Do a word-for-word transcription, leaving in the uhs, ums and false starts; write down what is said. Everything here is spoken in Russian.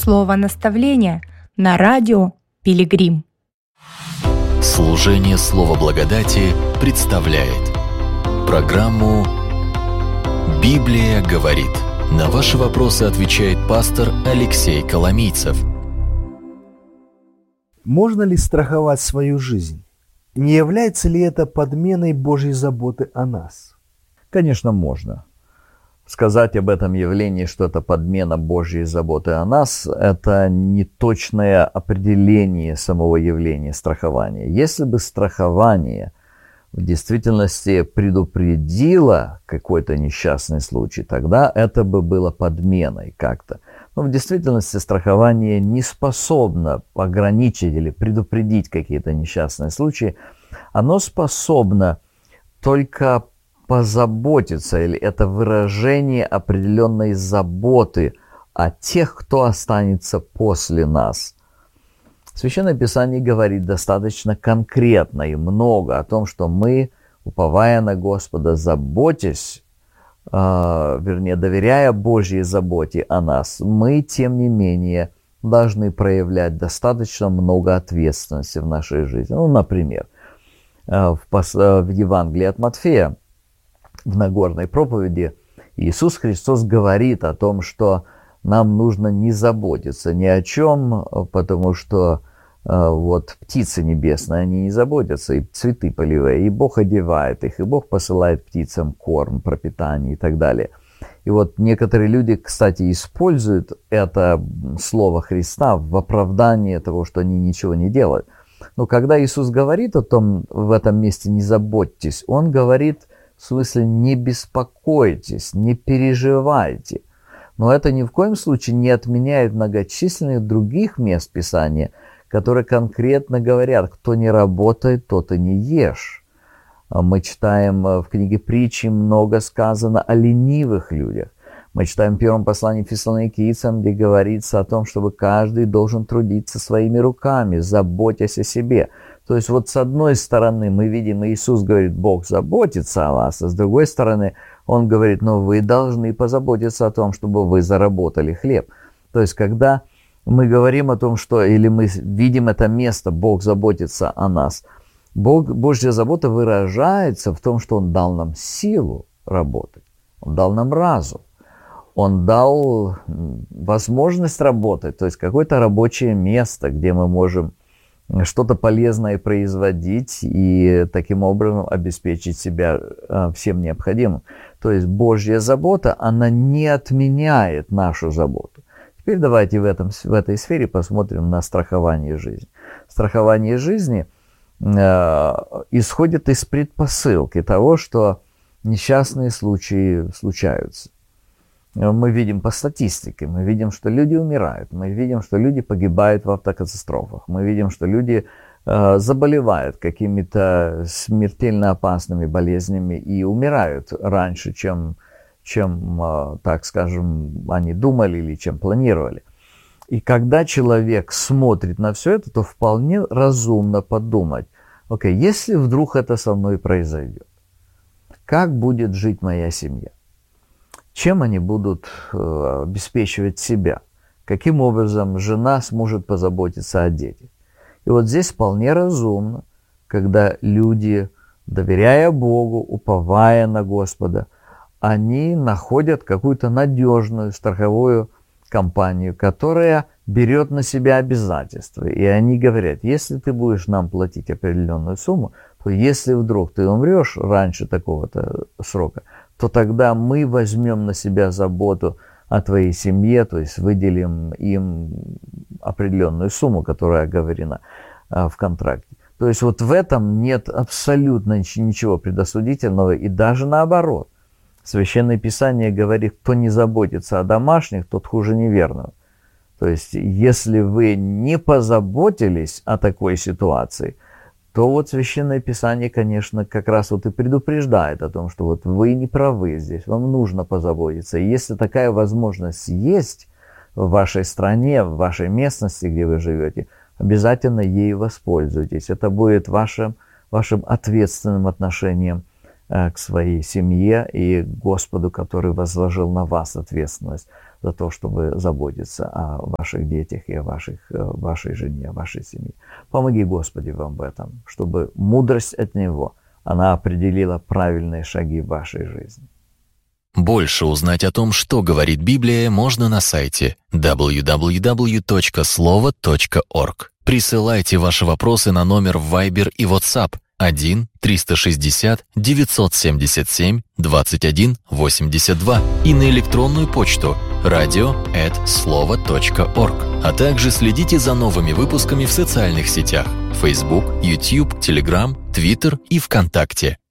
слово наставления на радио «Пилигрим». Служение Слова Благодати представляет программу «Библия говорит». На ваши вопросы отвечает пастор Алексей Коломийцев. Можно ли страховать свою жизнь? Не является ли это подменой Божьей заботы о нас? Конечно, можно. Сказать об этом явлении, что это подмена Божьей заботы о нас, это неточное определение самого явления страхования. Если бы страхование в действительности предупредило какой-то несчастный случай, тогда это бы было подменой как-то. Но в действительности страхование не способно ограничить или предупредить какие-то несчастные случаи. Оно способно только позаботиться, или это выражение определенной заботы о тех, кто останется после нас. Священное Писание говорит достаточно конкретно и много о том, что мы, уповая на Господа, заботясь, э, вернее, доверяя Божьей заботе о нас, мы, тем не менее, должны проявлять достаточно много ответственности в нашей жизни. Ну, например, э, в, пос- в Евангелии от Матфея, в Нагорной проповеди, Иисус Христос говорит о том, что нам нужно не заботиться ни о чем, потому что э, вот птицы небесные, они не заботятся, и цветы полевые, и Бог одевает их, и Бог посылает птицам корм, пропитание и так далее. И вот некоторые люди, кстати, используют это слово Христа в оправдании того, что они ничего не делают. Но когда Иисус говорит о том, в этом месте не заботьтесь, Он говорит в смысле не беспокойтесь, не переживайте. Но это ни в коем случае не отменяет многочисленных других мест Писания, которые конкретно говорят: кто не работает, тот и не ешь. Мы читаем в книге Притчи, много сказано о ленивых людях. Мы читаем в первом послании Фессалоникийцам, где говорится о том, чтобы каждый должен трудиться своими руками, заботясь о себе. То есть вот с одной стороны мы видим, Иисус говорит, Бог заботится о вас, а с другой стороны Он говорит, но вы должны позаботиться о том, чтобы вы заработали хлеб. То есть когда мы говорим о том, что, или мы видим это место, Бог заботится о нас, Бог, Божья забота выражается в том, что Он дал нам силу работать, Он дал нам разум, Он дал возможность работать, то есть какое-то рабочее место, где мы можем что-то полезное производить и таким образом обеспечить себя всем необходимым. То есть Божья забота, она не отменяет нашу заботу. Теперь давайте в, этом, в этой сфере посмотрим на страхование жизни. Страхование жизни э, исходит из предпосылки того, что несчастные случаи случаются. Мы видим по статистике, мы видим, что люди умирают, мы видим, что люди погибают в автокатастрофах, мы видим, что люди э, заболевают какими-то смертельно опасными болезнями и умирают раньше, чем, чем э, так скажем, они думали или чем планировали. И когда человек смотрит на все это, то вполне разумно подумать, окей, если вдруг это со мной произойдет, как будет жить моя семья? Чем они будут э, обеспечивать себя? Каким образом жена сможет позаботиться о детях? И вот здесь вполне разумно, когда люди, доверяя Богу, уповая на Господа, они находят какую-то надежную страховую компанию, которая берет на себя обязательства. И они говорят, если ты будешь нам платить определенную сумму, то если вдруг ты умрешь раньше такого-то срока, то тогда мы возьмем на себя заботу о твоей семье, то есть выделим им определенную сумму, которая оговорена а, в контракте. То есть вот в этом нет абсолютно ничего предосудительного, и даже наоборот. Священное Писание говорит, кто не заботится о домашних, тот хуже неверного. То есть если вы не позаботились о такой ситуации, то вот Священное Писание, конечно, как раз вот и предупреждает о том, что вот вы не правы здесь, вам нужно позаботиться. И если такая возможность есть в вашей стране, в вашей местности, где вы живете, обязательно ей воспользуйтесь. Это будет вашим, вашим ответственным отношением э, к своей семье и Господу, который возложил на вас ответственность. за то, чтобы заботиться о ваших детях и о ваших, вашей жене, о вашей семье. Помоги, Господи, вам в этом, чтобы мудрость от Него, она определила правильные шаги в вашей жизни. Больше узнать о том, что говорит Библия, можно на сайте дабл ю дабл ю дабл ю точка слово точка орг. Присылайте ваши вопросы на номер Viber и WhatsApp один триста шестьдесят девятьсот семьдесят семь двадцать один восемьдесят два и на электронную почту радио эт слово точка орг. А также следите за новыми выпусками в социальных сетях Facebook, YouTube, Telegram, Twitter и ВКонтакте.